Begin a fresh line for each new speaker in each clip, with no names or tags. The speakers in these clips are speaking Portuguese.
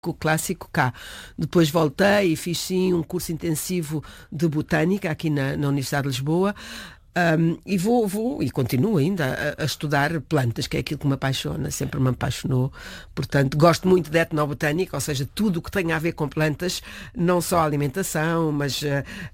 clássico cá. Depois voltei e fiz sim um curso intensivo de botânica aqui na Universidade de Lisboa. E vou e continuo ainda a estudar plantas, que é aquilo que me apaixona, sempre me apaixonou. Portanto, gosto muito de etnobotânica, ou seja, tudo o que tem a ver com plantas, não só a alimentação, mas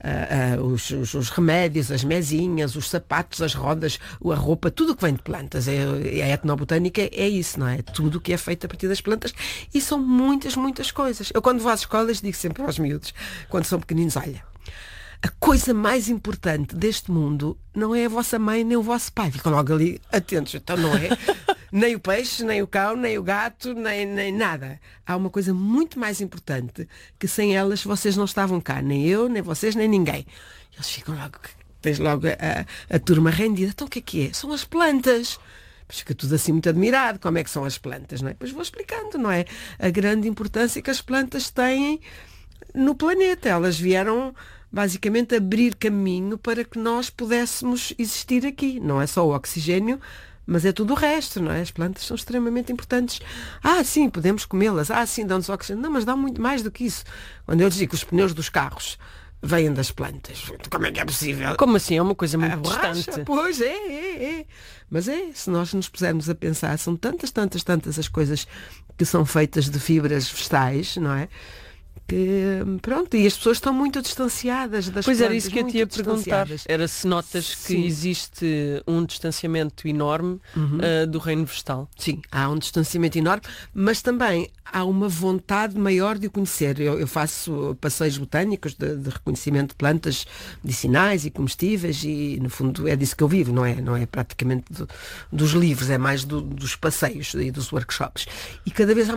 os remédios, as mesinhas, os sapatos, as rodas, a roupa, tudo o que vem de plantas. A etnobotânica é isso, não é? Tudo o que é feito a partir das plantas, e são muitas, muitas coisas. Eu, quando vou às escolas, digo sempre aos miúdos, quando são pequeninos, olha, a coisa mais importante deste mundo não é a vossa mãe nem o vosso pai. Ficam logo ali atentos. Então não é nem o peixe, nem o cão, nem o gato, nem nada. Há uma coisa muito mais importante, que sem elas vocês não estavam cá. Nem eu, nem vocês, nem ninguém. Eles ficam logo, tens logo a turma rendida. Então o que é? São as plantas. Pois fica tudo assim muito admirado. Como é que são as plantas, não é? Depois vou explicando, não é? A grande importância que as plantas têm no planeta. Elas vieram basicamente abrir caminho para que nós pudéssemos existir aqui. Não é só o oxigênio, mas é tudo o resto, não é? As plantas são extremamente importantes. Sim, podemos comê-las. Sim, dão-nos oxigênio. Não, mas dá muito mais do que isso. Quando eu digo que os pneus dos carros vêm das plantas, como é que é possível?
Como assim? É uma coisa muito distante.
Pois é. Mas se nós nos pusermos a pensar, são tantas as coisas que são feitas de fibras vegetais, não é? Que, pronto, e as pessoas estão muito distanciadas das plantas.
Pois era isso que eu te ia perguntar. Era se notas que existe um distanciamento enorme do reino vegetal.
Sim, há um distanciamento enorme, mas também há uma vontade maior de o conhecer. Eu faço passeios botânicos de reconhecimento de plantas medicinais e comestíveis, e no fundo é disso que eu vivo, não é praticamente dos livros, é mais dos passeios e dos workshops. E cada vez há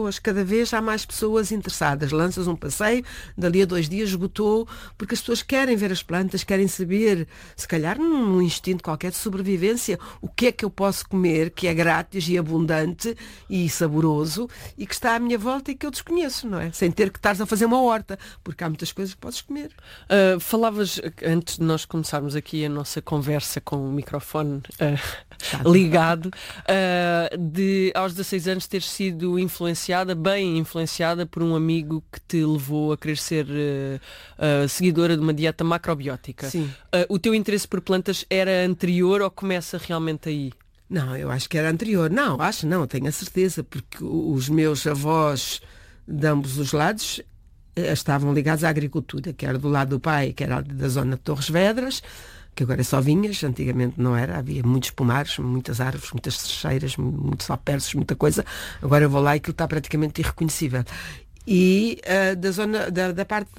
mais pessoas interessadas. Lanças um passeio, dali a 2 dias esgotou, porque as pessoas querem ver as plantas, querem saber, se calhar num instinto qualquer de sobrevivência, o que é que eu posso comer, que é grátis e abundante e saboroso, e que está à minha volta e que eu desconheço, não é? Sem ter que estares a fazer uma horta, porque há muitas coisas que podes comer.
Falavas, antes de nós começarmos aqui a nossa conversa com o microfone ligado, de aos 16 anos teres sido bem influenciada por um amigo que te levou a querer ser seguidora de uma dieta macrobiótica.
Sim.
O teu interesse por plantas era anterior ou começa realmente aí?
Não, eu acho que era anterior. Não, tenho a certeza, porque os meus avós de ambos os lados estavam ligados à agricultura, que era do lado do pai, que era da zona de Torres Vedras, que agora é só vinhas, antigamente não era, havia muitos pomares, muitas árvores, muitas cercheiras, muitos alperces, muita coisa. Agora eu vou lá e aquilo está praticamente irreconhecível. E da zona, da parte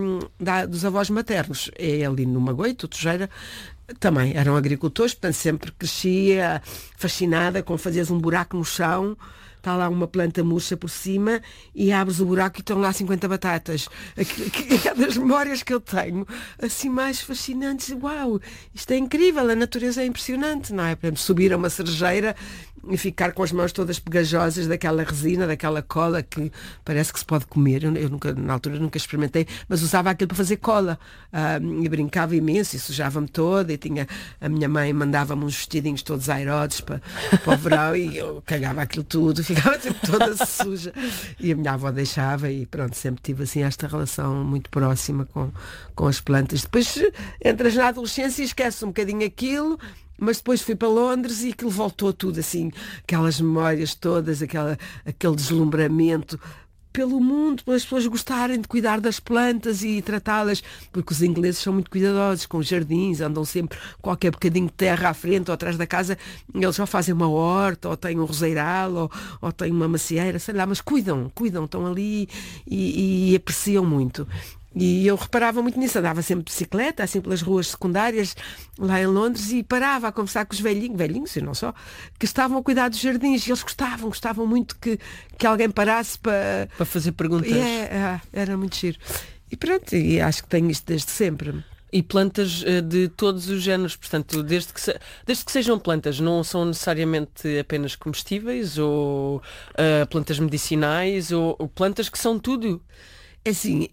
dos avós maternos, é ali no Magoito, Tojeira, também eram agricultores, portanto sempre crescia fascinada com fazeres um buraco no chão, está lá uma planta murcha por cima e abres o buraco e estão lá 50 batatas. É das memórias que eu tenho, assim, mais fascinantes. Uau, isto é incrível, a natureza é impressionante, não é? Por exemplo, subir a uma cerejeira e ficar com as mãos todas pegajosas daquela resina, daquela cola que parece que se pode comer. Eu na altura nunca experimentei, mas usava aquilo para fazer cola. E brincava imenso e sujava-me toda, e a minha mãe mandava-me uns vestidinhos todos airosos para o verão, e eu cagava aquilo tudo, ficava sempre toda suja. E a minha avó deixava, e pronto, sempre tive assim esta relação muito próxima com as plantas. Depois entras na adolescência e esqueces um bocadinho aquilo, mas depois fui para Londres e aquilo voltou tudo assim, aquelas memórias todas, aquele deslumbramento pelo mundo, pelas pessoas gostarem de cuidar das plantas e tratá-las, porque os ingleses são muito cuidadosos com os jardins, andam sempre qualquer bocadinho de terra à frente ou atrás da casa, eles já fazem uma horta, ou têm um roseiral, ou têm uma macieira, sei lá, mas cuidam, estão ali e apreciam muito. E eu reparava muito nisso, andava sempre de bicicleta, assim pelas ruas secundárias, lá em Londres, e parava a conversar com os velhinhos e não só, que estavam a cuidar dos jardins, e eles gostavam muito que alguém parasse para
fazer perguntas.
Era muito giro. E pronto, e acho que tenho isto desde sempre.
E plantas de todos os géneros, portanto, desde que sejam plantas, não são necessariamente apenas comestíveis, ou plantas medicinais, ou plantas que são tudo.
É assim,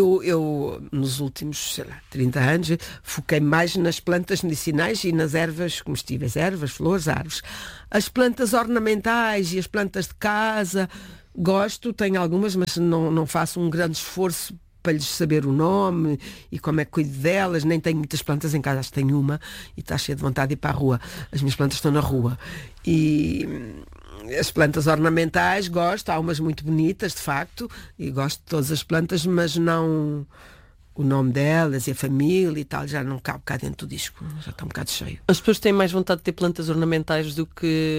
eu nos últimos, 30 anos, foquei mais nas plantas medicinais e nas ervas comestíveis, ervas, flores, árvores. As plantas ornamentais e as plantas de casa, Gosto, tenho algumas, mas não faço um grande esforço para lhes saber o nome e como é que cuido delas. Nem tenho muitas plantas em casa, acho que tenho uma e está cheia de vontade de ir para a rua. As minhas plantas estão na rua. E as plantas ornamentais gosto, há umas muito bonitas, de facto, e gosto de todas as plantas, mas não o nome delas e a família e tal, já não cabe cá dentro do disco, já está um bocado cheio.
As pessoas têm mais vontade de ter plantas ornamentais do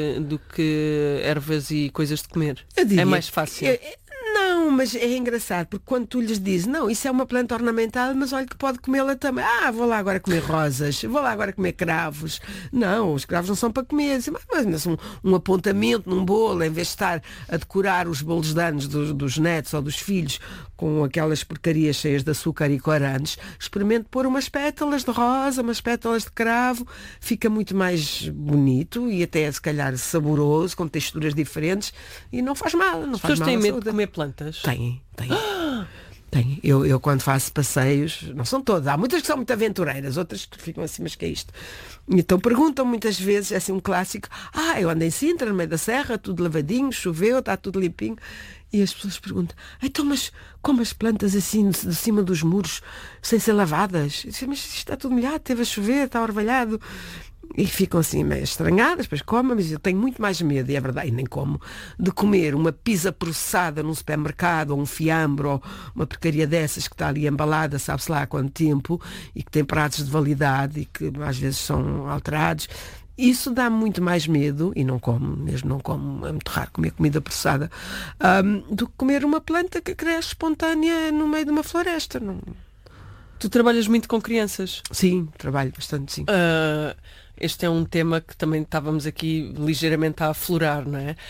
que ervas e coisas de comer. É mais fácil.
Não, mas é engraçado, porque quando tu lhes dizes, não, isso é uma planta ornamental, mas olha que pode comê-la também. Vou lá agora comer rosas, vou lá agora comer cravos. Não, os cravos não são para comer. Mas um apontamento num bolo, em vez de estar a decorar os bolos de anos dos netos ou dos filhos com aquelas porcarias cheias de açúcar e corantes, experimente pôr umas pétalas de rosa, umas pétalas de cravo, fica muito mais bonito e até se calhar saboroso, com texturas diferentes e não faz mal.
As pessoas têm medo de comer plantas?
Tem. Tem. Eu quando faço passeios, não são todas, há muitas que são muito aventureiras, outras que ficam assim, mas que é isto? Então perguntam muitas vezes, é assim um clássico, eu ando em Sintra, no meio da serra, tudo lavadinho, choveu, está tudo limpinho. E as pessoas perguntam, então mas como as plantas assim de cima dos muros, sem ser lavadas? Eu disse, mas isto está tudo molhado, teve a chover, está orvalhado. E ficam assim meio estranhadas, depois comem, mas eu tenho muito mais medo, e é verdade, e nem como, de comer uma pizza processada num supermercado, ou um fiambre, ou uma porcaria dessas que está ali embalada, sabe-se lá há quanto tempo, e que tem prazos de validade, e que às vezes são alterados. Isso dá muito mais medo, e não como, mesmo não como, é muito raro comer comida processada, do que comer uma planta que cresce espontânea no meio de uma floresta. Não...
Tu trabalhas muito com crianças?
Sim, trabalho bastante, sim.
Este é um tema que também estávamos aqui ligeiramente a aflorar, não é?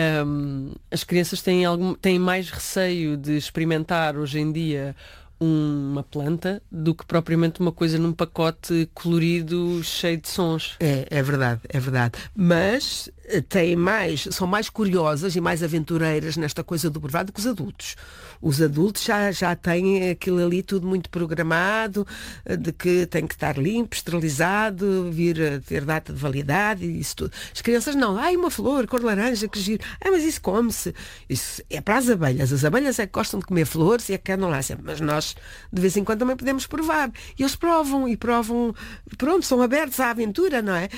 As crianças têm mais receio de experimentar hoje em dia uma planta do que propriamente uma coisa num pacote colorido cheio de sons.
É verdade. Mas são mais curiosas e mais aventureiras nesta coisa do provado do que os adultos. Os adultos já têm aquilo ali tudo muito programado, de que tem que estar limpo, esterilizado, vir a ter data de validade e isso tudo. As crianças não. Uma flor, cor de laranja, que giro. Mas isso come-se. Isso é para as abelhas. As abelhas é que gostam de comer flores e é que andam lá sempre. Mas nós, de vez em quando, também podemos provar. E eles provam, pronto, são abertos à aventura, não é?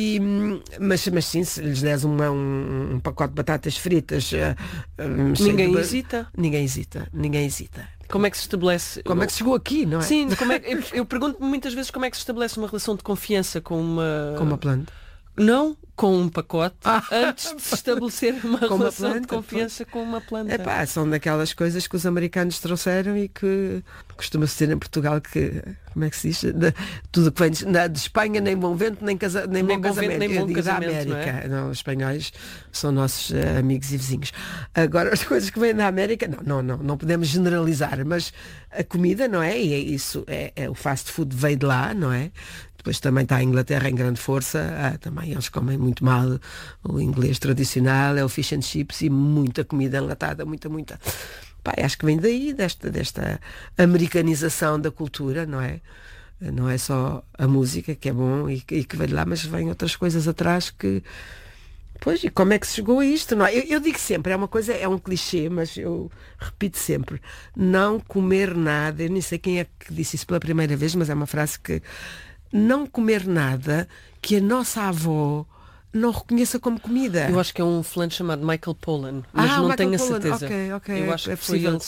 Mas sim, se lhes des um pacote de batatas fritas...
Ninguém hesita.
Ninguém hesita.
Como é que se estabelece...
Como é que se chegou aqui, não é?
Sim, eu pergunto-me muitas vezes como é que se estabelece uma relação de confiança com uma
planta.
Não com um pacote, antes de se estabelecer uma relação de confiança com uma planta.
São daquelas coisas que os americanos trouxeram e que costuma-se dizer em Portugal que, como é que se diz? Tudo que vem de Espanha, nem bom vento, nem bom casamento.
Nem bom casamento,
da América. Não, os espanhóis são nossos amigos e vizinhos. Agora, as coisas que vêm da América, não podemos generalizar, mas a comida, não é? E é isso, o fast food veio de lá, não é? Depois também está a Inglaterra em grande força, também eles comem muito mal o inglês tradicional, é o fish and chips e muita comida enlatada, muita. Acho que vem daí, desta americanização da cultura, não é? Não é só a música, que é bom e que vem de lá, mas vem outras coisas atrás que... Pois, e como é que se chegou a isto? Não é? Eu digo sempre, é um clichê, mas eu repito sempre, não comer nada, eu nem sei quem é que disse isso pela primeira vez, mas é uma frase que... Não comer nada que a nossa avó não reconheça como comida.
Eu acho que é um fulano chamado Michael Pollan, mas não tenho a certeza.
Ok.
Eu acho que foi ele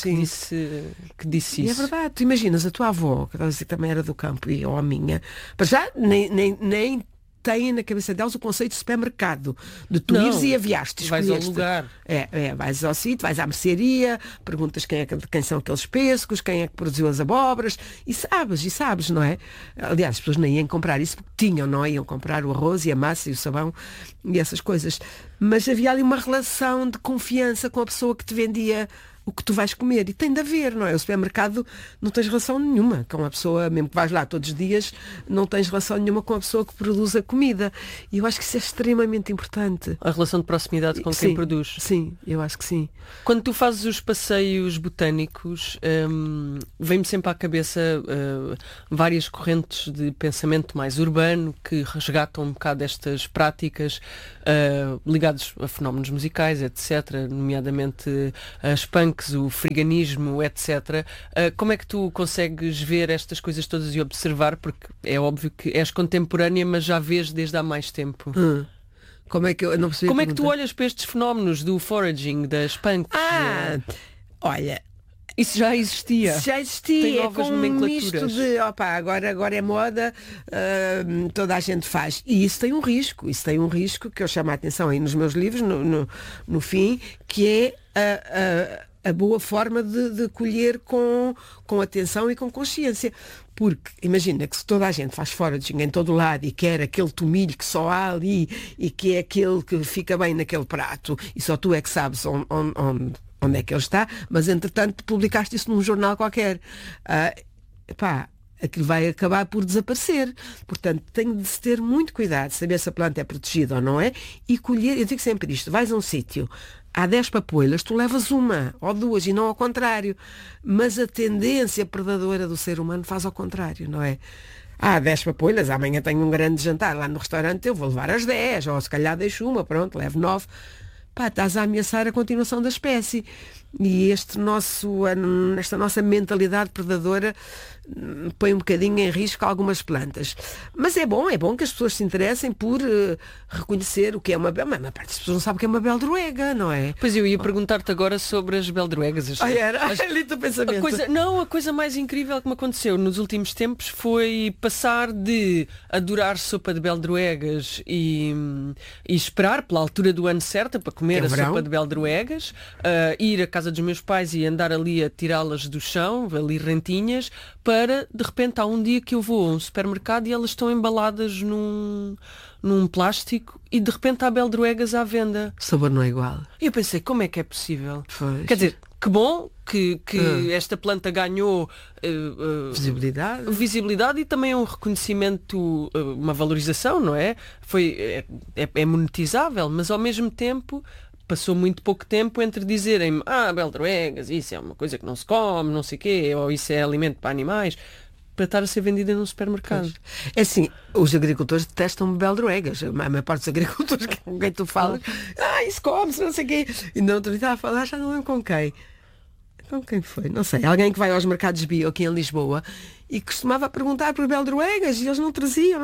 que disse isso.
É verdade, tu imaginas a tua avó, que também era do campo, ou a minha, para já nem têm na cabeça delas o conceito de supermercado, de tu ires e aviaste,
vais ao lugar.
Vais ao sítio, vais à mercearia, perguntas quem são aqueles pescos, quem é que produziu as abóboras, e sabes, não é? Aliás, as pessoas nem iam comprar isso porque tinham, não é? Iam comprar o arroz e a massa e o sabão e essas coisas. Mas havia ali uma relação de confiança com a pessoa que te vendia o que tu vais comer. E tem de haver, não é? O supermercado não tens relação nenhuma com a pessoa, mesmo que vais lá todos os dias, não tens relação nenhuma com a pessoa que produz a comida. E eu acho que isso é extremamente importante.
A relação de proximidade com quem produz.
Sim, eu acho que sim.
Quando tu fazes os passeios botânicos, vem-me sempre à cabeça várias correntes de pensamento mais urbano que resgatam um bocado estas práticas ligadas a fenómenos musicais, etc., nomeadamente as punks, o friganismo, etc. Como é que tu consegues ver estas coisas todas e observar? Porque é óbvio que és contemporânea, mas já vês desde há mais tempo.
Como é que eu não percebi?
Como é que tu olhas para estes fenómenos do foraging, das punks?
Olha,
isso já existia.
Já existia.
Tem novas
com
nomenclaturas.
Um misto de, agora é moda, toda a gente faz. E isso tem um risco. Isso tem um risco que eu chamo a atenção aí nos meus livros, no fim, que é a boa forma de colher com atenção e com consciência. Porque, imagina que se toda a gente faz foraging em todo lado e quer aquele tomilho que só há ali e que é aquele que fica bem naquele prato e só tu é que sabes onde é que ele está, mas entretanto publicaste isso num jornal qualquer. Aquilo vai acabar por desaparecer. Portanto, tem de se ter muito cuidado, saber se a planta é protegida ou não é, e colher, eu digo sempre isto, vais a um sítio, há 10 papoilas, tu levas uma ou duas e não ao contrário. Mas a tendência predadora do ser humano faz ao contrário, não é? Há 10 papoilas, amanhã tenho um grande jantar lá no restaurante, eu vou levar as 10, ou se calhar deixo uma, pronto, levo 9. Estás a ameaçar a continuação da espécie. E esta nossa mentalidade predadora põe um bocadinho em risco algumas plantas. Mas é bom que as pessoas se interessem por reconhecer o que é uma beldroega. Mas a parte das pessoas não sabe o que é uma beldroega, não é?
Pois eu ia perguntar-te agora sobre as beldroegas.
Ali o pensamento.
A coisa mais incrível que me aconteceu nos últimos tempos foi passar de adorar sopa de beldroegas e esperar pela altura do ano certa para comer sopa de beldroegas, ir à casa dos meus pais e andar ali a tirá-las do chão, ali rentinhas, para, de repente, há um dia que eu vou a um supermercado e elas estão embaladas num plástico e, de repente, há beldroegas à venda.
O sabor não é igual.
E eu pensei, como é que é possível?
Pois.
Quer dizer, que bom que esta planta ganhou visibilidade e também um reconhecimento, uma valorização, não é? É monetizável, mas, ao mesmo tempo, passou muito pouco tempo entre dizerem-me beldroegas, isso é uma coisa que não se come, não sei o quê, ou isso é alimento para animais, para estar a ser vendida num supermercado.
É assim, os agricultores detestam beldroegas. A maior parte dos agricultores com quem tu falas, isso come-se, não sei o quê. E na outro dia estava a falar, já não lembro com quem. Com quem foi? Não sei. Alguém que vai aos mercados bio aqui em Lisboa e costumava perguntar por beldroegas e eles não traziam.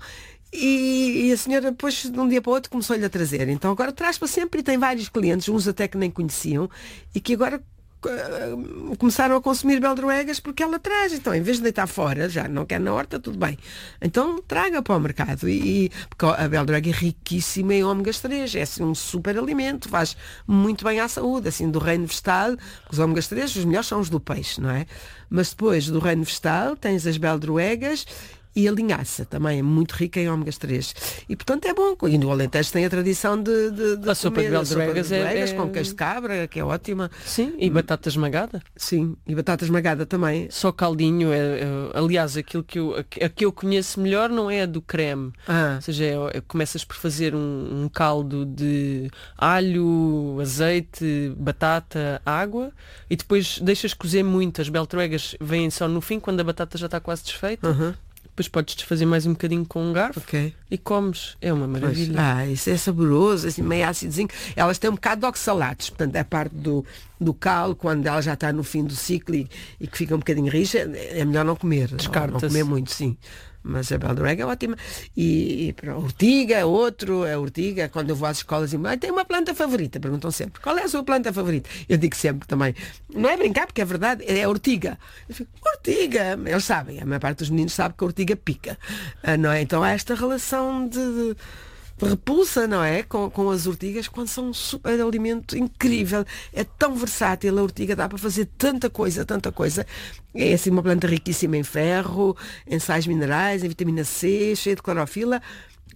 E a senhora depois de um dia para o outro começou-lhe a trazer. Então agora traz para sempre e tem vários clientes, uns até que nem conheciam e que agora começaram a consumir beldroegas porque ela traz. Então em vez de deitar fora, já não quer na horta, tudo bem, então traga para o mercado porque a beldroega é riquíssima em ômegas 3, é assim um super alimento, faz muito bem à saúde, assim do reino vegetal. Os ômegas 3, os melhores são os do peixe, não é? Mas depois do reino vegetal tens as beldroegas e a linhaça também é muito rica em ômegas 3. E portanto é bom. E no Alentejo tem a tradição de
a sopa de beldroegas
com queijo de cabra, que é ótima.
Sim, e batata esmagada.
Sim, e batata esmagada também.
Só caldinho, aliás, aquilo que eu conheço melhor não é a do creme. Ou seja, começas por fazer um caldo de alho, azeite, batata, água e depois deixas cozer muito. As beldroegas vêm só no fim, quando a batata já está quase desfeita. Depois podes desfazer mais um bocadinho com um garfo e comes. É uma maravilha.
Isso é saboroso, assim, meio ácidozinho. Elas têm um bocado de oxalatos, portanto é a parte do cal, quando ela já está no fim do ciclo e que fica um bocadinho rica, é melhor não comer. Não comer muito, sim. Mas a beldroega é ótima. E a ortiga, a ortiga, quando eu vou às escolas e tem uma planta favorita, perguntam sempre, qual é a sua planta favorita? Eu digo sempre também, não é brincar porque é verdade, é a ortiga. Eu fico, ortiga, eles sabem, a maior parte dos meninos sabe que a ortiga pica, não é? Então há esta relação de repulsa, não é? Com as ortigas, quando são um super alimento incrível. É tão versátil a ortiga, dá para fazer tanta coisa. É assim uma planta riquíssima em ferro, em sais minerais, em vitamina C, cheia de clorofila.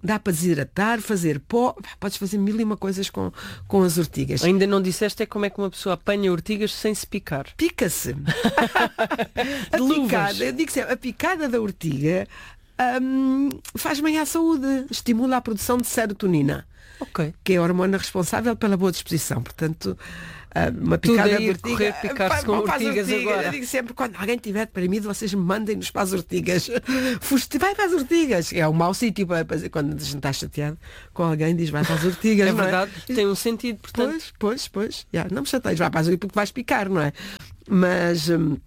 dá para desidratar, fazer pó, podes fazer mil e uma coisas com as ortigas.
Ainda não disseste como é que uma pessoa apanha ortigas sem se picar.
Pica-se. A picada, eu digo sempre, a picada da ortiga faz bem à saúde, estimula a produção de serotonina, que é a hormona responsável pela boa disposição. Portanto, uma picada de ortiga,
picar-se com ortigas agora.
Eu digo sempre, quando alguém tiver deprimido, vocês mandem-nos para as ortigas. Vai para as ortigas. É um mau sítio para quando a gente está chateado com alguém, diz vai para as ortigas.
É verdade, tem um sentido, portanto.
Pois. Não me chateias, vai para as ortigas porque vais picar, não é? Mas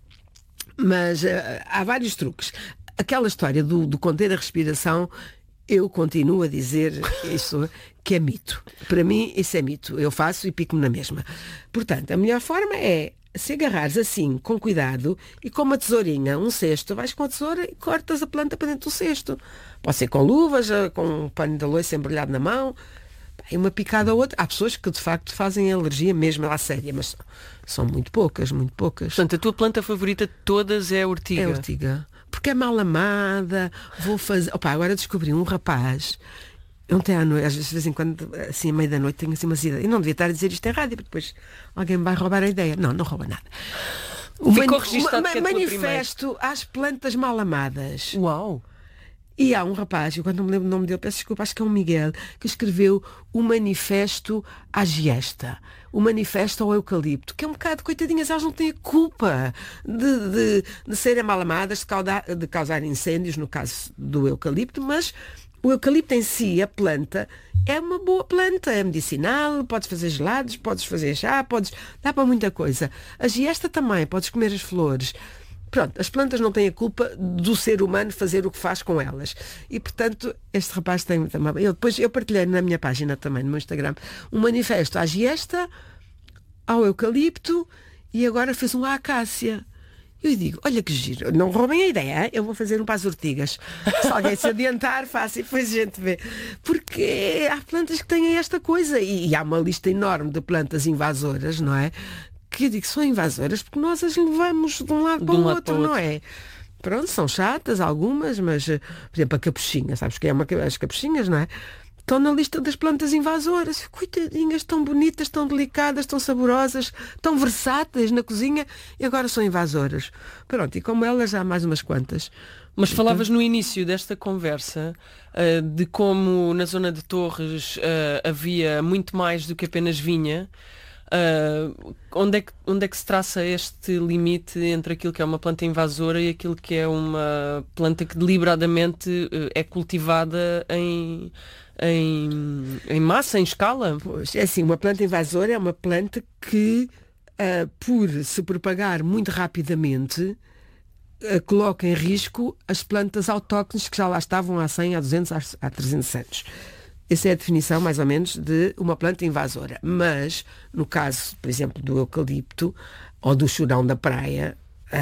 há vários truques. Aquela história do conter a respiração, eu continuo a dizer isso, que é mito. Para mim, isso é mito. Eu faço e pico-me na mesma. Portanto, a melhor forma é se agarrares assim, com cuidado, e com uma tesourinha, um cesto, vais com a tesoura e cortas a planta para dentro do cesto. Pode ser com luvas, com um pano de louça embrulhado na mão, e uma picada ou outra. Há pessoas que de facto fazem alergia mesmo à séria, mas são muito poucas.
Portanto, a tua planta favorita de todas é a ortiga?
É a ortiga. Porque é mal amada, vou fazer... agora descobri um rapaz, ontem à noite, às vezes de vez em quando, assim, à meia da noite, tenho assim umas ideias. Eu não devia estar a dizer isto em rádio, porque depois alguém me vai roubar a ideia. Não rouba nada.
Ficou registado que é
manifesto às plantas mal amadas.
Uau!
E há um rapaz, eu quando não me lembro o nome dele, peço desculpa, acho que é um Miguel, que escreveu o manifesto à giesta, o manifesto ao eucalipto, que é um bocado, coitadinhas, elas não têm a culpa de serem mal amadas, de causar incêndios, no caso do eucalipto, mas o eucalipto em si, a planta, é uma boa planta, é medicinal, podes fazer gelados, podes fazer chá, dá para muita coisa. A giesta também, podes comer as flores. Pronto, as plantas não têm a culpa do ser humano fazer o que faz com elas. E, portanto, este rapaz tem também... Eu partilhei na minha página também, no meu Instagram, um manifesto à giesta, ao eucalipto e agora fez um à acácia. Eu digo, olha que giro, não roubem a ideia, hein? Eu vou fazer um para as ortigas. Se alguém se adiantar, faça e depois a gente vê. Porque há plantas que têm esta coisa e há uma lista enorme de plantas invasoras, não é? Que eu digo, são invasoras porque nós as levamos de um lado para o outro, não é? Pronto, são chatas algumas, mas, por exemplo, a capuchinha, sabes que é as capuchinhas, não é? Estão na lista das plantas invasoras. Coitadinhas, tão bonitas, tão delicadas, tão saborosas, tão versáteis na cozinha e agora são invasoras. Pronto, e como elas há mais umas quantas.
Mas falavas no início desta conversa de como na zona de Torres havia muito mais do que apenas vinha. Onde é que se traça este limite entre aquilo que é uma planta invasora e aquilo que é uma planta que deliberadamente é cultivada em massa, em escala?
Pois, é assim, uma planta invasora é uma planta que, por se propagar muito rapidamente, coloca em risco as plantas autóctones que já lá estavam há 100, há 200, há 300 anos. Essa é a definição, mais ou menos, de uma planta invasora. Mas, no caso, por exemplo, do eucalipto ou do chorão da praia,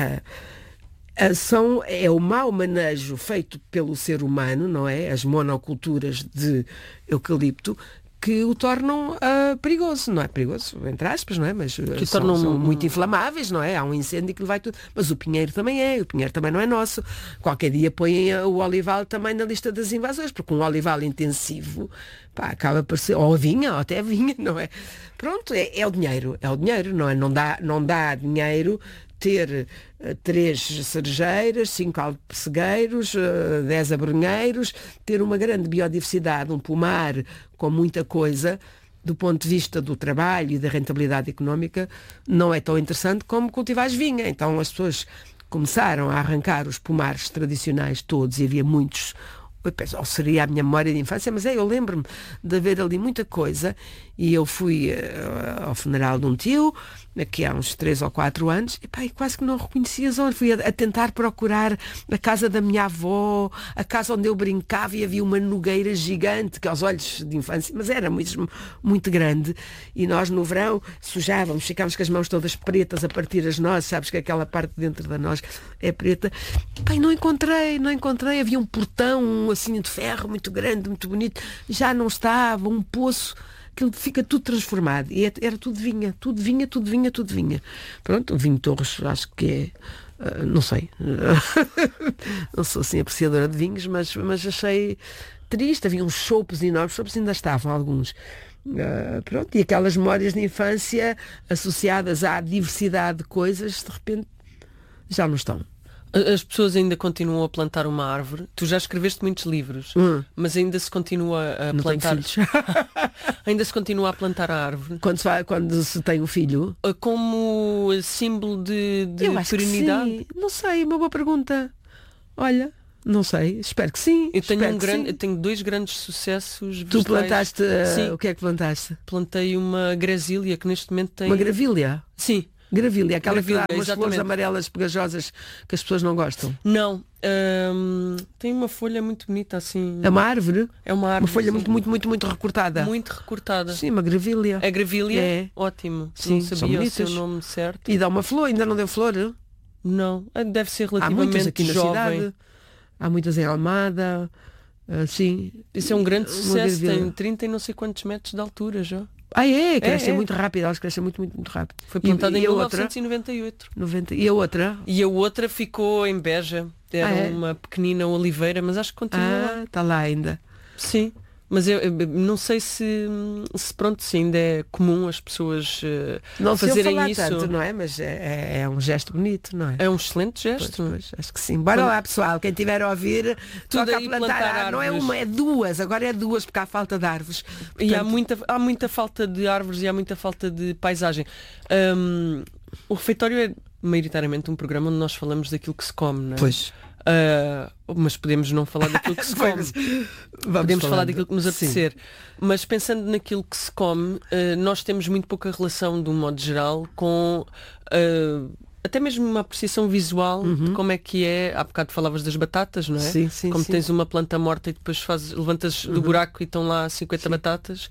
é o mau manejo feito pelo ser humano, não é? As monoculturas de eucalipto que o tornam perigoso, não é? Perigoso, entre aspas, não é? Mas
que
são muito inflamáveis, não é? Há um incêndio que lhe vai tudo. Mas o pinheiro também não é nosso. Qualquer dia põem o olival também na lista das invasoras, porque um olival intensivo, acaba por ser, ou até vinha, não é? Pronto, é o dinheiro, não é? Não dá dinheiro ter 3 cerejeiras, 5 alpecegueiros, 10 abrunheiros, ter uma grande biodiversidade, um pomar com muita coisa, do ponto de vista do trabalho e da rentabilidade económica, não é tão interessante como cultivar vinha. Então as pessoas começaram a arrancar os pomares tradicionais todos e havia muitos, ou seria a minha memória de infância, mas eu lembro-me de haver ali muita coisa e eu fui ao funeral de um tio, aqui há uns 3 ou 4 anos, e quase que não reconhecia as onde. Fui a tentar procurar a casa da minha avó, a casa onde eu brincava e havia uma nogueira gigante, que aos olhos de infância, mas era muito, muito grande, e nós no verão sujávamos, ficávamos com as mãos todas pretas a partir as nozes, sabes que aquela parte dentro da noz é preta. Não encontrei, havia um portão assim de ferro muito grande, muito bonito, já não estava, um poço, aquilo fica tudo transformado. E era tudo vinha. Pronto, o vinho Torres acho que é, não sei, não sou assim apreciadora de vinhos, mas achei triste, havia uns chopos enormes, chopos ainda estavam alguns. Pronto, e aquelas memórias de infância associadas à diversidade de coisas, de repente já não estão.
As pessoas ainda continuam a plantar uma árvore. Tu já escreveste muitos livros, mas ainda se continua a plantar. Ainda se continua a plantar a árvore.
Quando se tem um filho?
Como símbolo de perenidade?
Sim. Não sei, uma boa pergunta. Olha, não sei, espero que sim.
Eu tenho 2 grandes sucessos vegetais.
Tu plantaste, o que é que plantaste?
Plantei uma grasília que neste momento tem...
Uma gravilha?
Sim.
Gravilha, aquela que dá umas
exatamente.
flores amarelas pegajosas que as pessoas não gostam.
Não, tem uma folha muito bonita assim.
É uma árvore?
É uma árvore.
Uma folha muito recortada.
Muito recortada.
Sim, uma gravilha.
A gravilha?
É.
Ótimo.
Sim,
não sabia o seu nome certo.
E dá uma flor, ainda não deu flor?
Não, deve ser
Há muitas
relativamente
aqui na
jovem.
cidade. Há muitas em Almada. Sim.
Isso é um grande sucesso. Tem 30 e não sei quantos metros de altura já.
Crescem muito rápido, elas crescem muito rápido.
Foi plantada em 1998.
E a outra?
E a outra ficou em Beja. Era uma pequenina oliveira, mas acho que continua lá.
Está lá ainda.
Sim. Mas eu não sei se ainda é comum as pessoas
não
fazerem
falar
isso.
Tanto, não é? Mas é um gesto bonito, não é?
É um excelente gesto.
Pois, acho que sim. Bora lá, pessoal, quem tiver a ouvir, toca a plantar. Não é uma, é duas. Agora é duas, porque há falta de árvores. Portanto...
E há muita falta de árvores e há muita falta de paisagem. O refeitório é maioritariamente um programa onde nós falamos daquilo que se come, não é?
Pois.
Mas podemos não falar daquilo que se come. Podemos falar daquilo que nos apetecer. Sim. Mas pensando naquilo que se come, nós temos muito pouca relação, de um modo geral, com até mesmo uma apreciação visual de como é que é. Há bocado falavas das batatas, não é?
Sim,
como tens uma planta morta e depois levantas do buraco e estão lá 50 batatas.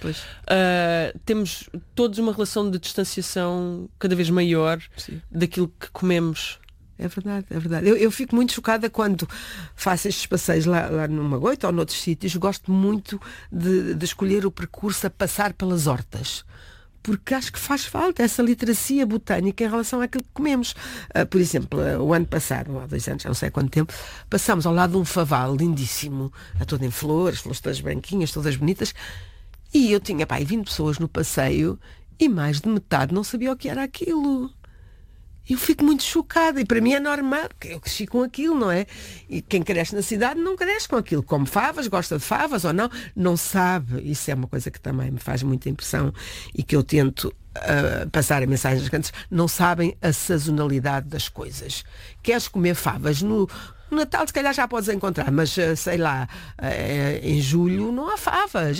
Temos todos uma relação de distanciação cada vez maior daquilo que comemos.
É verdade, é verdade. Eu fico muito chocada quando faço estes passeios lá no Magoito ou noutros sítios. Gosto muito de escolher o percurso a passar pelas hortas. Porque acho que faz falta essa literacia botânica em relação àquilo que comemos. Por exemplo, o ano passado, há 2 anos, não sei há quanto tempo, passámos ao lado de um faval lindíssimo, todo em flores todas branquinhas, todas bonitas, e eu tinha 20 pessoas no passeio e mais de metade não sabia o que era aquilo. Eu fico muito chocada e para mim é normal, porque eu cresci com aquilo, não é? E quem cresce na cidade não cresce com aquilo. Come favas, gosta de favas ou não sabe. Isso é uma coisa que também me faz muita impressão e que eu tento passar a mensagem às crianças. Não sabem a sazonalidade das coisas. Queres comer favas no Natal, se calhar já podes encontrar, mas sei lá, em julho não há favas,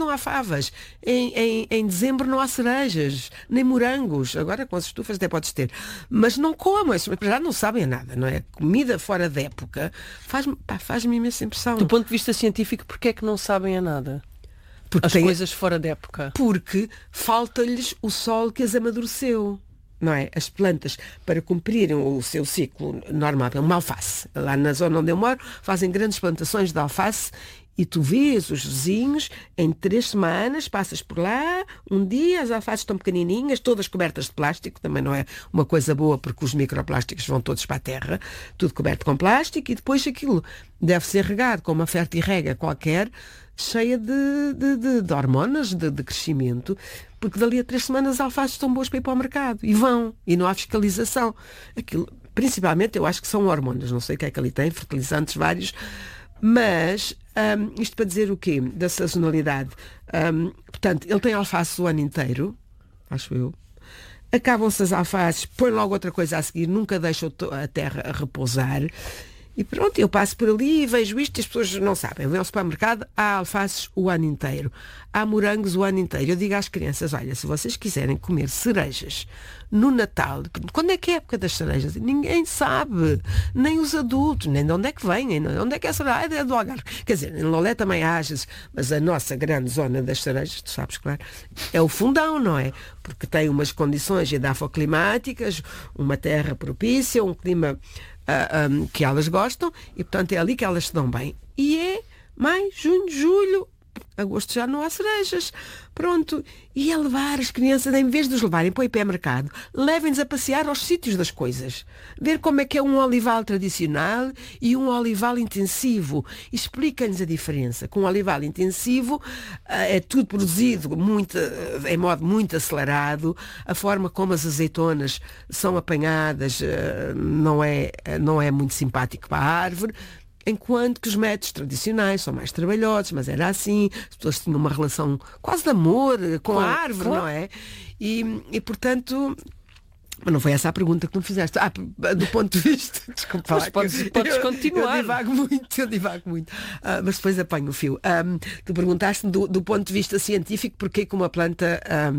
em dezembro não há cerejas, nem morangos, agora com as estufas até podes ter, mas não comam, mas já não sabem nada, não é? Comida fora da época faz-me imensa impressão.
Do ponto de vista científico, porquê é que não sabem a nada? Porque as coisas fora da época?
Porque falta-lhes o sol que as amadureceu. Não é? As plantas, para cumprirem o seu ciclo normal, é uma alface. Lá na zona onde eu moro, fazem grandes plantações de alface e tu vês os vizinhos, em 3 semanas, passas por lá, um dia as alfaces estão pequenininhas, todas cobertas de plástico, também não é uma coisa boa porque os microplásticos vão todos para a terra, tudo coberto com plástico, e depois aquilo deve ser regado com uma fertirrega qualquer, cheia de hormonas de crescimento, porque dali a 3 semanas as alfaces estão boas para ir para o mercado e não há fiscalização. Aquilo, principalmente, eu acho que são hormonas, não sei o que é que ali tem, fertilizantes vários, mas isto para dizer o quê? Da sazonalidade. Portanto, ele tem alface o ano inteiro, acho eu. Acabam-se as alfaces, põe logo outra coisa a seguir, nunca deixa a terra a repousar. E pronto, eu passo por ali e vejo isto e as pessoas não sabem. Vêm ao supermercado, há alfaces o ano inteiro. Há morangos o ano inteiro. Eu digo às crianças, olha, se vocês quiserem comer cerejas no Natal, quando é que é a época das cerejas? Ninguém sabe. Nem os adultos, nem de onde é que vêm, nem onde é que é a cereja. É do Algarve. Quer dizer, em Lolé também há, mas a nossa grande zona das cerejas, tu sabes, claro, é o Fundão, não é? Porque tem umas condições edafoclimáticas, uma terra propícia, um clima que elas gostam e, portanto, é ali que elas se dão bem. E é maio, junho, julho, agosto já não há cerejas. Pronto. E é levar as crianças, em vez de os levarem para o hipermercado, levem-nos a passear aos sítios das coisas. Ver como é que é um olival tradicional e um olival intensivo. Explica-lhes a diferença. Com um olival intensivo é tudo produzido em modo muito acelerado. A forma como as azeitonas são apanhadas não é muito simpático para a árvore. Enquanto que os métodos tradicionais são mais trabalhosos, mas era assim, as pessoas tinham uma relação quase de amor com a árvore, não é? E portanto, mas não foi essa a pergunta que tu me fizeste. Do ponto de vista, desculpa,
mas podes continuar.
Eu divago muito. Mas depois apanho o fio. Tu perguntaste do ponto de vista científico porque que uma planta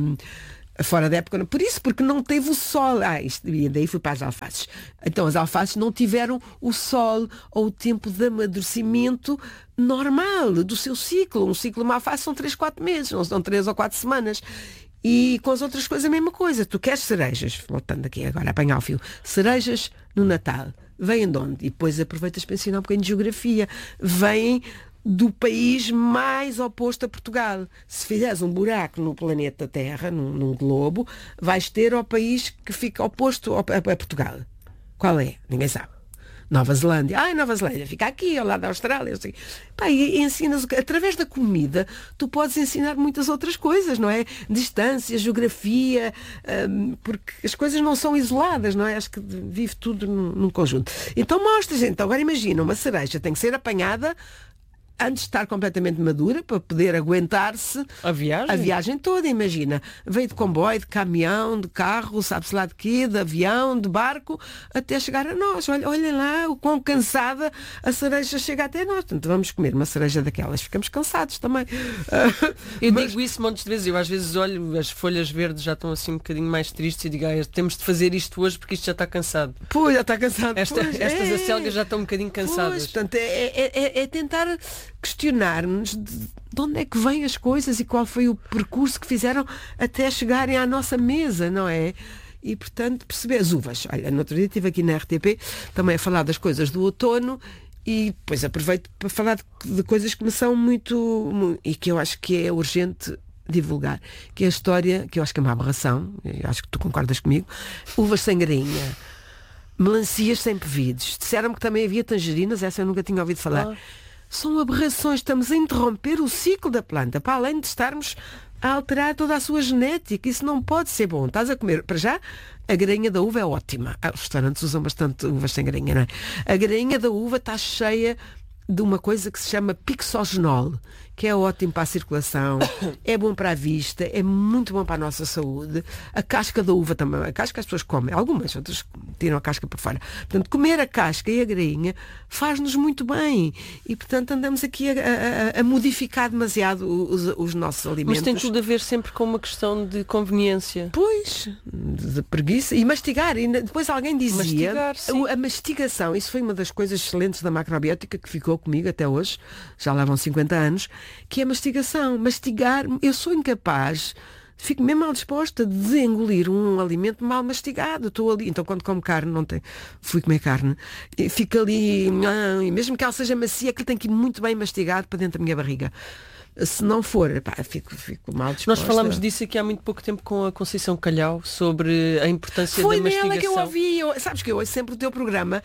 fora da época, porque não teve o sol. E daí fui para as alfaces. Então as alfaces não tiveram o sol ou o tempo de amadurecimento normal do seu ciclo. Um ciclo de uma alface são 3, 4 meses, não são 3 ou 4 semanas. E com as outras coisas a mesma coisa. Tu queres cerejas, voltando aqui agora a apanhar o fio, cerejas no Natal, vêm de onde? E depois aproveitas para ensinar um bocadinho de geografia. Vêm do país mais oposto a Portugal. Se fizeres um buraco no planeta Terra, num globo, vais ter ao país que fica oposto a Portugal. Qual é? Ninguém sabe. Nova Zelândia. Nova Zelândia fica aqui, ao lado da Austrália. Assim. E ensinas, através da comida, tu podes ensinar muitas outras coisas, não é? Distância, geografia, porque as coisas não são isoladas, não é? Acho que vive tudo num conjunto. Então mostra, gente. Agora imagina, uma cereja tem que ser apanhada antes de estar completamente madura, para poder aguentar-se
a
viagem toda, imagina. Veio de comboio, de caminhão, de carro, sabe-se lá de quê, de avião, de barco, até chegar a nós. Olhem lá o quão cansada a cereja chega até nós. Portanto, vamos comer uma cereja daquelas, ficamos cansados também.
Digo isso montes de vezes. Eu às vezes olho, as folhas verdes já estão assim um bocadinho mais tristes e digo, temos de fazer isto hoje porque isto já está cansado.
Pois, já está cansado.
Estas acelgas já estão um bocadinho cansadas.
Pois, portanto, é tentar questionar-nos de onde é que vêm as coisas e qual foi o percurso que fizeram até chegarem à nossa mesa, não é? E, portanto, perceber as uvas. Olha, no outro dia estive aqui na RTP também a falar das coisas do outono e depois aproveito para falar de coisas que me são muito e que eu acho que é urgente divulgar, que é a história, que eu acho que é uma aberração, eu acho que tu concordas comigo, uvas sem grainha, melancias sem pevidos. Disseram-me que também havia tangerinas, essa eu nunca tinha ouvido falar. São aberrações, estamos a interromper o ciclo da planta, para além de estarmos a alterar toda a sua genética. Isso não pode ser bom. Estás a comer, para já, a grainha da uva é ótima. Os restaurantes usam bastante uvas sem grainha, não é? A grainha da uva está cheia de uma coisa que se chama pixogenol, que é ótimo para a circulação, é bom para a vista, é muito bom para a nossa saúde. A casca da uva também, a casca as pessoas comem, algumas, outras tiram a casca para fora. Portanto, comer a casca e a grainha faz-nos muito bem. E, portanto, andamos aqui a modificar demasiado os nossos alimentos.
Mas tem tudo a ver sempre com uma questão de conveniência.
Pois, de preguiça. E mastigar. E depois alguém dizia, a mastigação, isso foi uma das coisas excelentes da macrobiótica que ficou comigo até hoje, já lá vão 50 anos, que é a mastigação. Mastigar, eu sou incapaz, fico mesmo mal disposta de engolir um alimento mal mastigado. Estou ali, então quando como carne, fui comer carne, fico ali, e mesmo que ela seja macia, aquilo tem que ir muito bem mastigado para dentro da minha barriga. Se não for, fico mal disposta.
Nós falámos disso aqui há muito pouco tempo com a Conceição Calhau sobre a importância da mastigação.
Foi nela que eu ouvi. Sabes que eu ouço sempre o teu programa,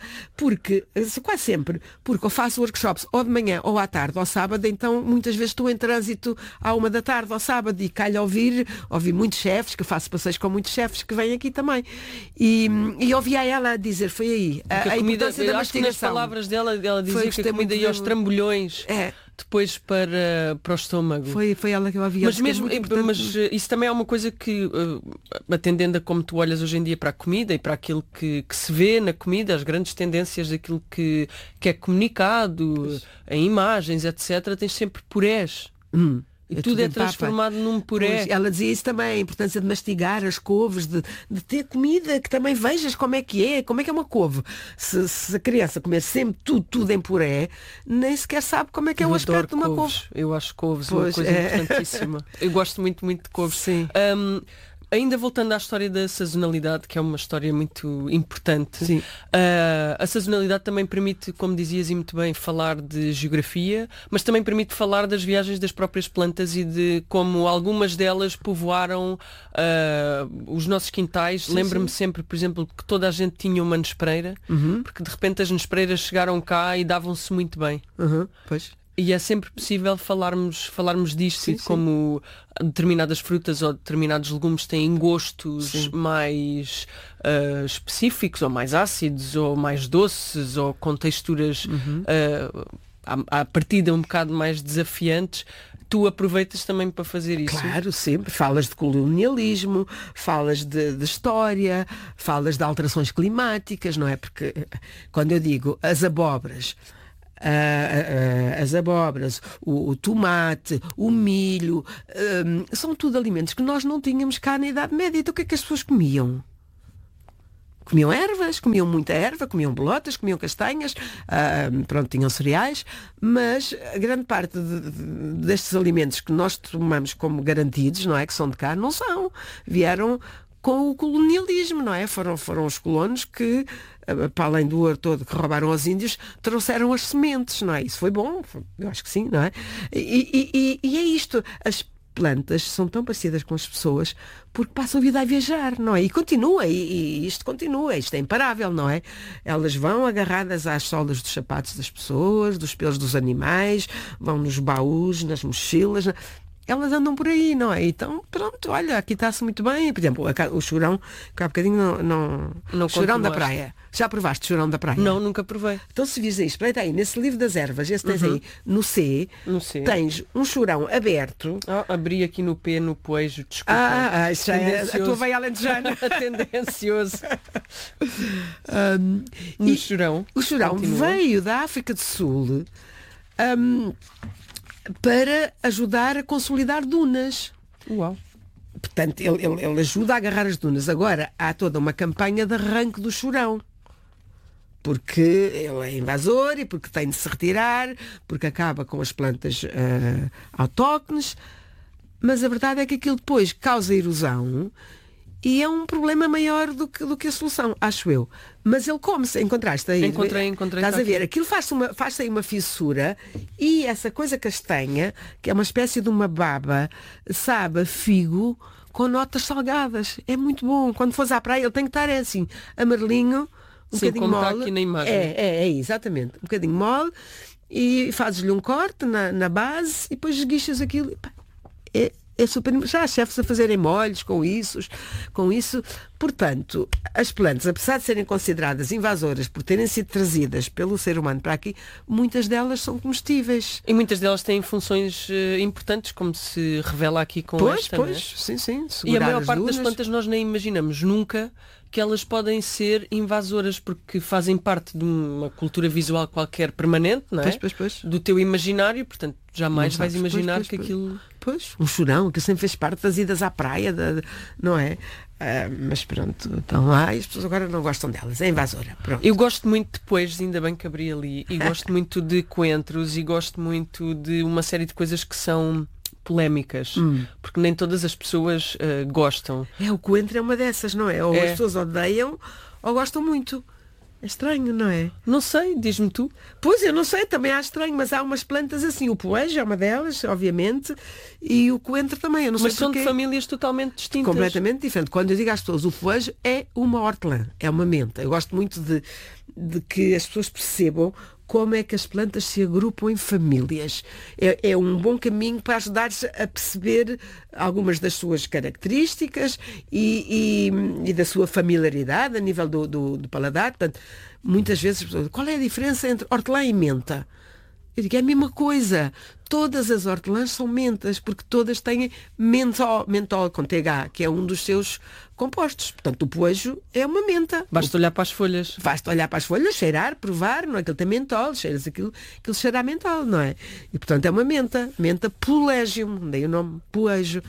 quase sempre, porque eu faço workshops ou de manhã, ou à tarde, ou sábado, então muitas vezes estou em trânsito à 1 da tarde, ao sábado, e calho ouvi muitos chefes, que eu faço passeios com muitos chefes que vêm aqui também. E ouvi a ela dizer, foi aí, a importância da mastigação.
Nas palavras dela, ela dizia que a comida ia aos trambolhões. Depois para o estômago.
Foi ela que eu havia.
Mas isso também é uma coisa que, atendendo a como tu olhas hoje em dia para a comida e para aquilo que se vê na comida, as grandes tendências daquilo que é comunicado, em imagens, etc., tens sempre purés. E tudo é transformado num puré.
Pois, ela dizia isso também, a importância de mastigar as couves, de ter comida que também vejas como é uma couve. Se a criança comer sempre tudo em puré, nem sequer sabe como é que é o aspecto de uma couve.
Eu acho couves uma coisa importantíssima. Eu gosto muito de couves.
Sim.
ainda voltando à história da sazonalidade, que é uma história muito importante,
Sim.
A sazonalidade também permite, como dizias e muito bem, falar de geografia, mas também permite falar das viagens das próprias plantas e de como algumas delas povoaram os nossos quintais. Lembro-me sempre, por exemplo, que toda a gente tinha uma nespreira, porque de repente as nespreiras chegaram cá e davam-se muito bem.
Pois.
E é sempre possível falarmos disto, e de como determinadas frutas ou determinados legumes têm gostos mais específicos, ou mais ácidos, ou mais doces, ou com texturas à partida um bocado mais desafiantes. Tu aproveitas também para fazer isso?
Claro, sempre. Falas de colonialismo, falas de história, falas de alterações climáticas, não é? Porque quando eu digo as abóboras, o tomate, o milho, são tudo alimentos que nós não tínhamos cá na Idade Média. Então o que é que as pessoas comiam? Comiam ervas, comiam muita erva, comiam bolotas, comiam castanhas, tinham cereais, mas a grande parte destes alimentos que nós tomamos como garantidos, não é, que são de cá, não são. Vieram com o colonialismo, não é? Foram os colonos que, para além do ouro todo que roubaram aos índios, trouxeram as sementes, não é? Isso foi bom, eu acho que sim, não é? E é isto, as plantas são tão parecidas com as pessoas porque passam a vida a viajar, não é? E continua, isto continua, isto é imparável, não é? Elas vão agarradas às solas dos sapatos das pessoas, dos pelos dos animais, vão nos baús, nas mochilas, elas andam por aí, não é? Então, pronto, olha, aqui está-se muito bem. Por exemplo, o churão, que há bocadinho não churão da praia. Já provaste churão da praia?
Não, nunca provei.
Então se vires aí, espreita aí, nesse livro das ervas, esse tens aí, no C, tens um churão aberto.
Abri aqui no P, no poejo, desculpa.
Isso já é a tua veia alentejana.
Tendencioso. No churão.
O churão veio da África do Sul para ajudar a consolidar dunas.
Uau!
Portanto, ele ajuda a agarrar as dunas. Agora, há toda uma campanha de arranque do churão. Porque ele é invasor e porque tem de se retirar, porque acaba com as plantas autóctones. Mas a verdade é que aquilo depois causa erosão e é um problema maior do que a solução, acho eu. Mas ele come-se, encontraste aí?
Encontrei.
Estás a ver? Aquilo faz aí uma fissura e essa coisa castanha, que é uma espécie de uma baba, sabe a figo com notas salgadas. É muito bom. Quando fores à praia, ele tem que estar assim, amarelinho, um bocadinho mole.
Está aqui na imagem.
É, exatamente. Um bocadinho mole e fazes-lhe um corte na base e depois esguichas aquilo. É super. Já há chefes a fazerem molhos com isso. Portanto, as plantas, apesar de serem consideradas invasoras por terem sido trazidas pelo ser humano para aqui, muitas delas são comestíveis.
E muitas delas têm funções importantes, como se revela aqui com esta.
Pois, sim.
E a maior parte das plantas nós nem imaginamos nunca que elas podem ser invasoras, porque fazem parte de uma cultura visual qualquer permanente, não é?
Pois.
Do teu imaginário, portanto, jamais vais imaginar que aquilo...
Pois, um churão, que sempre fez parte das idas à praia, não é? Mas pronto, estão lá e as pessoas agora não gostam delas. É invasora. Pronto.
Eu gosto muito de poejos, ainda bem que abri ali, e gosto muito de coentros, e gosto muito de uma série de coisas que são polémicas, porque nem todas as pessoas gostam.
O coentro é uma dessas, não é? Ou as pessoas odeiam ou gostam muito. É estranho, não é?
Não sei, diz-me tu.
Pois, eu não sei, também acho estranho, mas há umas plantas assim, o poejo é uma delas, obviamente, e o coentro também, eu não sei
mas são
porquê.
De famílias totalmente distintas.
Completamente diferente. Quando eu digo às pessoas, o poejo é uma hortelã, é uma menta. Eu gosto muito de que as pessoas percebam como é que as plantas se agrupam em famílias. É um bom caminho para ajudar-se a perceber algumas das suas características e da sua familiaridade a nível do paladar. Portanto, muitas vezes, qual é a diferença entre hortelã e menta? Eu digo, é a mesma coisa. Todas as hortelãs são mentas, porque todas têm mentol com TH, que é um dos seus compostos. Portanto, o poejo é uma menta.
Basta olhar para as folhas.
Basta olhar para as folhas, cheirar, provar, não é? Aquilo tem mentol, cheiras aquilo cheira a mentol, não é? E, portanto, é uma menta. Menta pulegium, daí o nome poejo.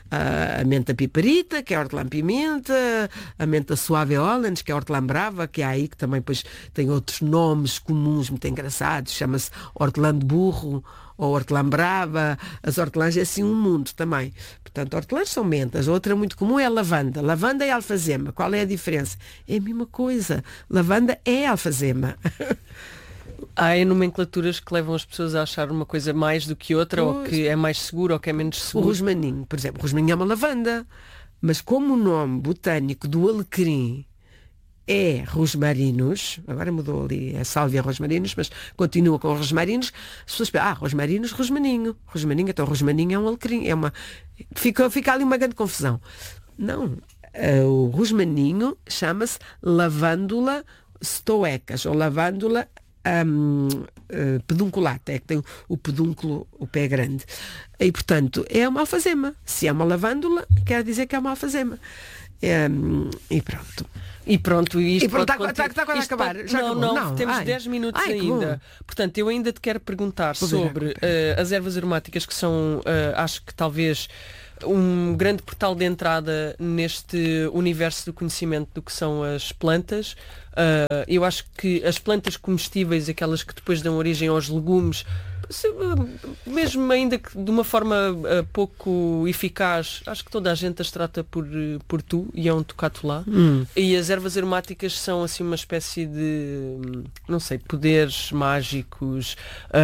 a menta piparita, que é hortelã-pimenta, a menta suave Hollands, que é hortelã-brava, que há aí que também depois tem outros nomes comuns muito engraçados, chama-se hortelã de burro ou hortelã-brava. As hortelãs é assim um mundo também. Portanto, hortelãs são mentas. Outra muito comum é a lavanda. Lavanda é alfazema. Qual é a diferença? É a mesma coisa. Lavanda é alfazema.
Há nomenclaturas que levam as pessoas a achar uma coisa mais do que outra, ou que é mais seguro, ou que é menos
O
seguro.
rosmaninho, por exemplo, o rosmaninho é uma lavanda, mas como o nome botânico do alecrim é rosmarinus, agora mudou ali, é sálvia rosmarinus, mas continua com rosmarinus, as pessoas pensam, rosmarinus, rosmaninho. Rosmaninho, então rosmaninho é um alecrim, fica ali uma grande confusão. Não, o rosmaninho chama-se lavândula stoecas, ou lavândula pedunculata, é que tem o pedúnculo, o pé grande. E, portanto, é uma alfazema. Se é uma lavândula, quer dizer que é uma alfazema. E pronto.
E pronto, isto
está quase a acabar.
Não, temos 10 minutos ainda. Portanto, eu ainda te quero perguntar sobre as ervas aromáticas, que são, acho que talvez um grande portal de entrada neste universo do conhecimento do que são as plantas. Eu acho que as plantas comestíveis, aquelas que depois dão origem aos legumes, mesmo ainda que de uma forma pouco eficaz, acho que toda a gente as trata por tu, e é um tocato lá. E as ervas aromáticas são assim uma espécie de, não sei, poderes mágicos,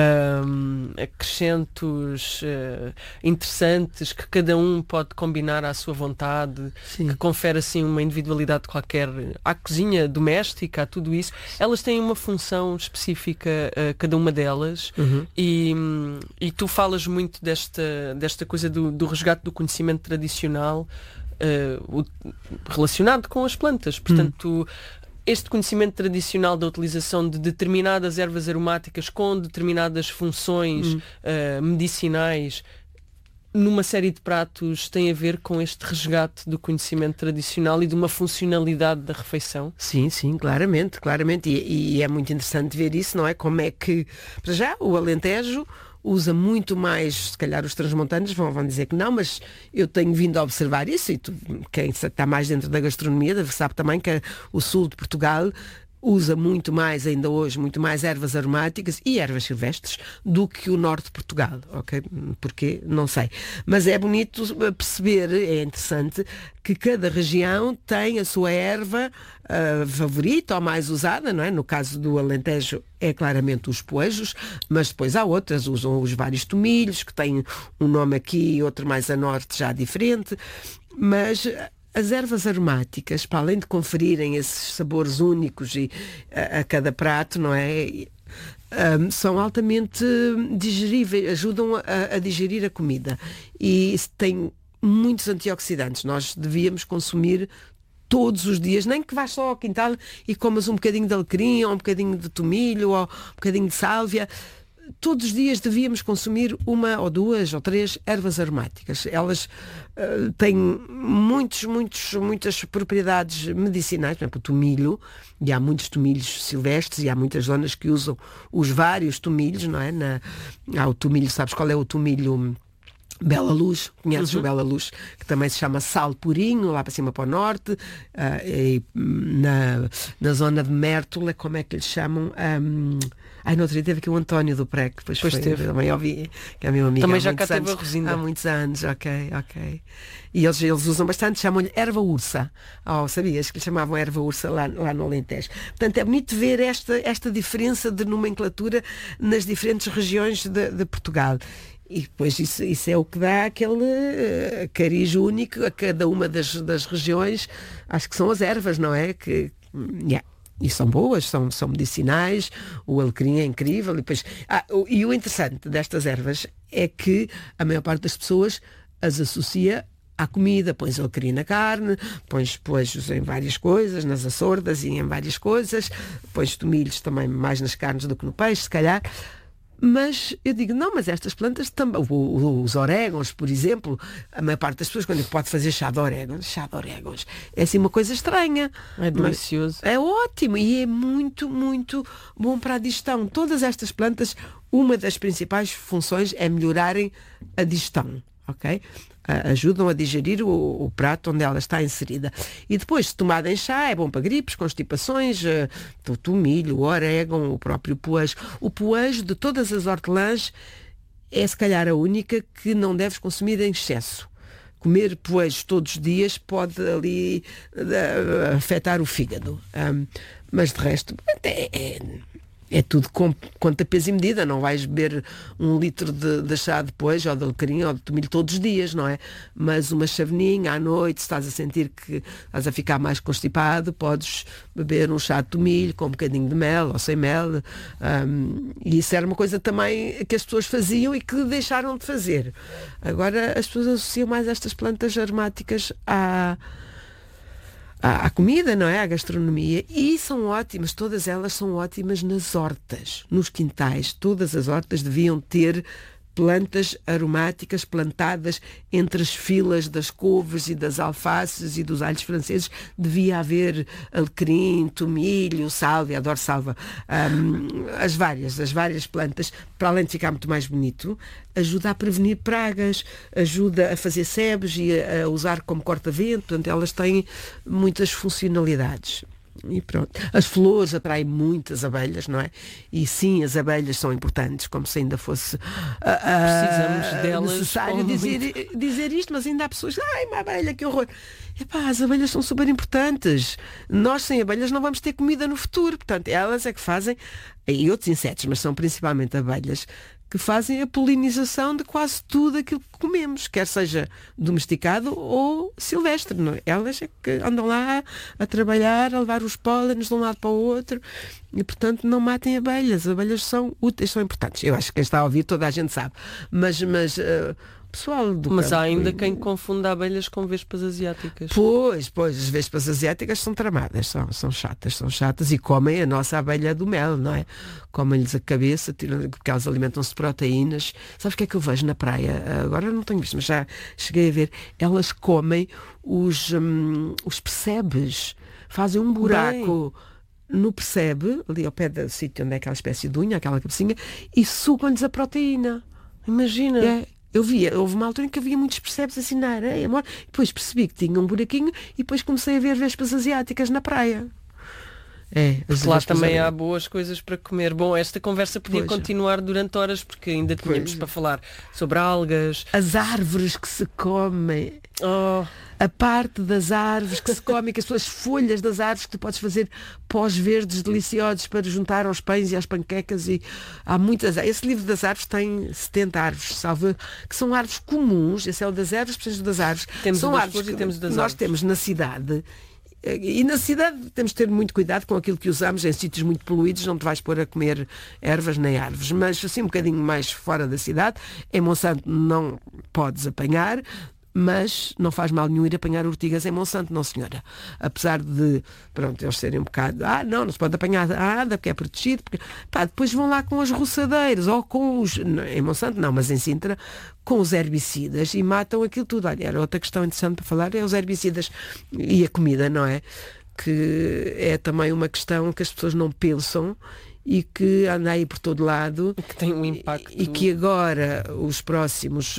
acrescentos interessantes, que cada um pode combinar à sua vontade. Sim. Que confere assim uma individualidade qualquer à cozinha doméstica, a tudo isso. Elas têm uma função específica, cada uma delas. E tu falas muito desta coisa do resgate do conhecimento tradicional relacionado com as plantas. Portanto, este conhecimento tradicional da utilização de determinadas ervas aromáticas com determinadas funções medicinais numa série de pratos tem a ver com este resgate do conhecimento tradicional e de uma funcionalidade da refeição?
Sim, claramente. E é muito interessante ver isso, não é? Como é que, para já, o Alentejo usa muito mais, se calhar os transmontanos vão dizer que não, mas eu tenho vindo a observar isso, e quem está mais dentro da gastronomia sabe também que o sul de Portugal usa muito mais, ainda hoje, muito mais ervas aromáticas e ervas silvestres do que o norte de Portugal, ok? Porquê? Não sei. Mas é bonito perceber, é interessante, que cada região tem a sua erva favorita ou mais usada, não é? No caso do Alentejo é claramente os poejos, mas depois há outras, usam os vários tomilhos, que têm um nome aqui e outro mais a norte já diferente, mas as ervas aromáticas, para além de conferirem esses sabores únicos a cada prato, não é? São altamente digeríveis, ajudam a digerir a comida. E têm muitos antioxidantes. Nós devíamos consumir todos os dias, nem que vás só ao quintal e comas um bocadinho de alecrim, ou um bocadinho de tomilho, ou um bocadinho de sálvia. Todos os dias devíamos consumir uma ou duas ou três ervas aromáticas. Elas têm muitas propriedades medicinais, por exemplo, o tomilho, e há muitos tomilhos silvestres e há muitas zonas que usam os vários tomilhos, não é? Há o tomilho, sabes qual é o tomilho? Bela Luz, conheces o Bela Luz, que também se chama sal purinho, lá para cima para o norte, e na zona de Mértola, como é que lhes chamam? No outro dia teve aqui o António do Pré, que depois foi, teve. Também ouvi, que é meu amigo.
Também já cá teve a Rosinda.
Há muitos anos, ok. E eles usam bastante, chamam-lhe erva ursa. Sabias que lhe chamavam erva ursa lá no Alentejo? Portanto, é bonito ver esta diferença de nomenclatura nas diferentes regiões de Portugal. E depois isso é o que dá aquele cariz único a cada uma das regiões. Acho que são as ervas, não é? E são boas, são medicinais, o alecrim é incrível. E, depois, e o interessante destas ervas é que a maior parte das pessoas as associa à comida. Pões alecrim na carne, pões poejos em várias coisas, nas açordas e em várias coisas, pões tomilhos também mais nas carnes do que no peixe, se calhar. Mas eu digo, não, mas estas plantas também, os orégãos, por exemplo, a maior parte das pessoas, quando pode fazer chá de orégãos, é assim uma coisa estranha.
É delicioso.
É ótimo e é muito, muito bom para a digestão. Todas estas plantas, uma das principais funções é melhorarem a digestão, ok? ajudam a digerir o prato onde ela está inserida. E depois, se tomada em chá, é bom para gripes, constipações, o tomilho, o orégano, o próprio poejo. O poejo de todas as hortelãs é se calhar a única que não deves consumir em excesso. Comer poejo todos os dias pode ali afetar o fígado. Mas de resto, é tudo quanto a peso e medida. Não vais beber 1 litro de chá de poejo ou de alecrim ou de tomilho todos os dias, não é? Mas uma chaveninha à noite, se estás a sentir que estás a ficar mais constipado, podes beber um chá de tomilho com um bocadinho de mel ou sem mel. E isso era uma coisa também que as pessoas faziam e que deixaram de fazer. Agora as pessoas associam mais estas plantas aromáticas à comida, não é? À gastronomia. E são ótimas, todas elas são ótimas nas hortas, nos quintais. Todas as hortas deviam ter plantas aromáticas plantadas entre as filas das couves e das alfaces e dos alhos franceses. Devia haver alecrim, tomilho, sálvia, adoro sálvia, as várias plantas, para além de ficar muito mais bonito, ajuda a prevenir pragas, ajuda a fazer sebes e a usar como corta-vento. Portanto, elas têm muitas funcionalidades. E pronto. As flores atraem muitas abelhas, não é? E sim, as abelhas são importantes, como se ainda fosse
precisamos delas
necessário dizer isto, mas ainda há pessoas, ai, uma abelha, que horror. Epá, as abelhas são super importantes. Nós sem abelhas não vamos ter comida no futuro. Portanto, elas é que fazem, e outros insetos, mas são principalmente abelhas, que fazem a polinização de quase tudo aquilo que comemos, quer seja domesticado ou silvestre. Não é? Elas é que andam lá a trabalhar, a levar os pólenes de um lado para o outro, e portanto não matem abelhas. As abelhas são úteis, são importantes. Eu acho que quem está a ouvir toda a gente sabe. Mas pessoal do
Mas
campo,
há ainda quem confunda abelhas com vespas asiáticas.
Pois, as vespas asiáticas são tramadas, são chatas e comem a nossa abelha do mel, não é? Comem-lhes a cabeça, porque elas alimentam-se de proteínas. Sabes o que é que eu vejo na praia? Agora não tenho visto, mas já cheguei a ver. Elas comem os percebes, fazem um buraco no percebe, ali ao pé do sítio onde é aquela espécie de unha, aquela cabecinha, e sugam-lhes a proteína.
Imagina.
Houve uma altura em que havia muitos percebes assim na areia, depois percebi que tinha um buraquinho e depois comecei a ver vespas asiáticas na praia.
Lá também há boas coisas para comer. Bom, esta conversa podia continuar durante horas, porque ainda tínhamos para falar sobre algas.
As árvores que se comem. A parte das árvores que se comem, que as folhas das árvores que tu podes fazer pós verdes deliciosos para juntar aos pães e às panquecas. E há muitas. Esse livro das árvores tem 70 árvores, salvo, que são árvores comuns. Esse é o das ervas, precisamos das árvores.
São árvores que
temos
das
nós temos na cidade. E na cidade temos de ter muito cuidado com aquilo que usamos. Em sítios muito poluídos não te vais pôr a comer ervas nem árvores, mas assim um bocadinho mais fora da cidade, em Monsanto não podes apanhar, mas não faz mal nenhum ir apanhar urtigas em Monsanto, não senhora. Apesar de, eles serem um bocado, não se pode apanhar nada porque é protegido, depois vão lá com as roçadeiras, ou com os, em Monsanto não, mas em Sintra, com os herbicidas e matam aquilo tudo. Olha, era outra questão interessante para falar, é os herbicidas e a comida, não é? Que é também uma questão que as pessoas não pensam e que anda aí por todo lado.
Que tem um impacto.
E que agora os próximos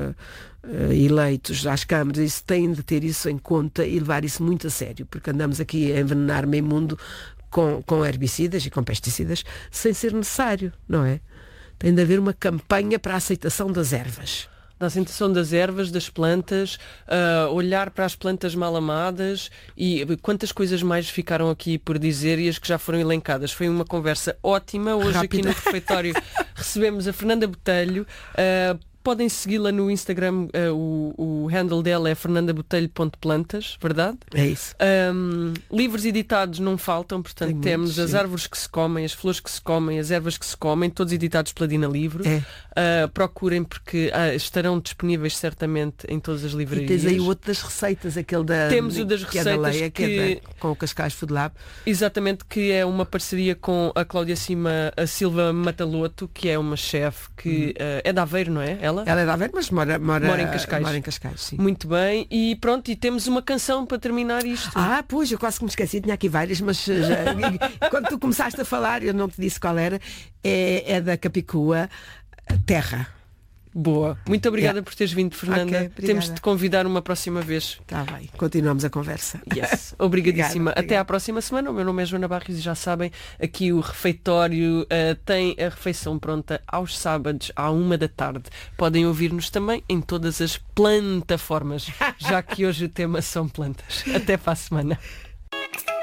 eleitos às câmaras isso têm de ter isso em conta e levar isso muito a sério, porque andamos aqui a envenenar meio mundo com herbicidas e com pesticidas sem ser necessário, não é? Tem de haver uma campanha para a aceitação das ervas.
Da aceitação das ervas, das plantas, olhar para as plantas mal amadas e quantas coisas mais ficaram aqui por dizer e as que já foram elencadas. Foi uma conversa ótima. Hoje
Rápida.
Aqui no refeitório recebemos a Fernanda Botelho. Podem segui-la no Instagram, o handle dela é fernandabotelho.plantas, verdade?
É isso.
Livros editados não faltam, portanto temos as árvores que se comem, as flores que se comem, as ervas que se comem, todos editados pela Dina Livro. Procurem porque estarão disponíveis certamente em todas as livrarias.
E tens aí o outro das receitas, aquele da
temos o das receitas,
é da Leia, que é com o Cascais Food Lab.
Exatamente, que é uma parceria com a Cláudia a Silva Mataloto, que é uma chefe que é de Aveiro, não é? Ela
é de Aveiro, mas mora em Cascais.
Mora em Cascais, sim. Muito bem. E pronto, e temos uma canção para terminar isto.
Pois, eu quase que me esqueci, tinha aqui várias, mas quando tu começaste a falar, eu não te disse qual era, é da Capicua, Terra.
Boa. Muito obrigada por teres vindo, Fernanda.
Okay,
temos de te convidar uma próxima vez.
Está bem, continuamos a conversa.
Yes. Obrigadíssima.
Obrigada.
Até à próxima semana. O meu nome é Joana Barros e já sabem, aqui o refeitório tem a refeição pronta aos sábados à 13h. Podem ouvir-nos também em todas as plataformas, já que hoje o tema são plantas. Até para a semana.